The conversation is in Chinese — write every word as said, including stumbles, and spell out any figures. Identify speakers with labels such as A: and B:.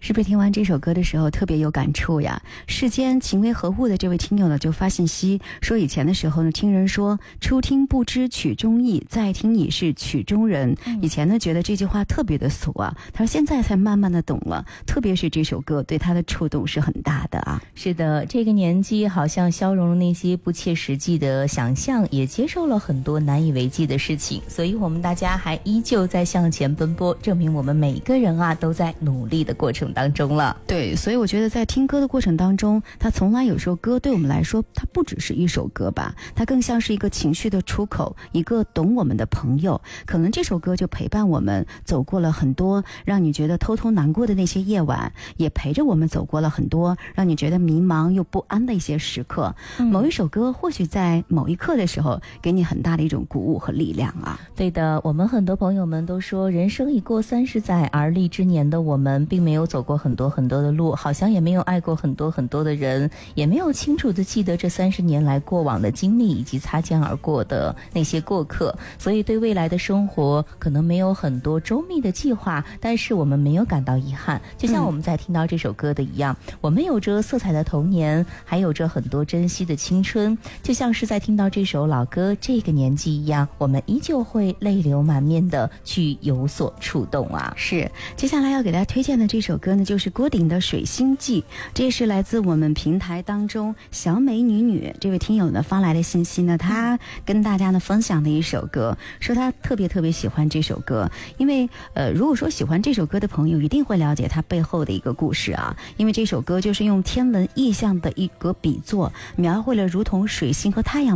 A: 是不是听完这首歌的时候特别有感触呀？世间情为何物的这位听友呢就发信息说，以前的时候呢听人说初听不知曲中意，再听已是曲中人、嗯、以前呢觉得这句话特别的俗啊，他说现在才慢慢的懂了，特别是这首歌对他的触动是很大的啊。
B: 是的，这个年纪好像消融了那些不切实际的想象，也接受了很多难以为继的事情，所以我们大家还依旧在向前奔波，证明我们每一个人啊都在努力的过程当中了。
A: 对，所以我觉得在听歌的过程当中，它从来有时候歌对我们来说它不只是一首歌吧，它更像是一个情绪的出口，一个懂我们的朋友。可能这首歌就陪伴我们走过了很多让你觉得偷偷难过的那些夜晚，也陪着我们走过了很多让你觉得迷茫又不安的一些时刻、嗯、某一首歌或许在某一刻的时候给你很大的一种鼓舞和力量啊。
B: 对的，我们很多朋友们都说人生已过三十载，而立之年的我们并没有走过很多很多的路，好像也没有爱过很多很多的人，也没有清楚的记得这三十年来过往的经历以及擦肩而过的那些过客，所以对未来的生活可能没有很多周密的计划，但是我们没有感到遗憾，就像我们在听到这首歌的一样、嗯、我们有着色彩的童年，还有着很多珍惜的青春，就像是在听到这首老歌这个年纪一样，我们依旧会泪流满面的去有所触动啊。
A: 是，接下来要给大家推荐的这首歌呢，就是郭顶的《水星记》，这是来自我们平台当中小美女女这位听友呢发来的信息呢，她跟大家呢分享的一首歌，说她特别特别喜欢这首歌，因为呃，如果说喜欢这首歌的朋友一定会了解它背后的一个故事啊，因为这首歌就是用天文意象的一个比作，描绘了如同水星和太阳